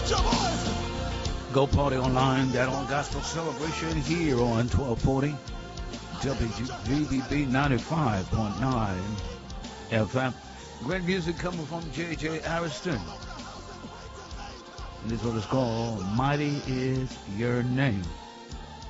Go Party Online, that on Gospel Celebration here on 1240 WGBB 95.9 FM. Great music coming from J.J. Ariston. And this is what it's called, Mighty Is Your Name.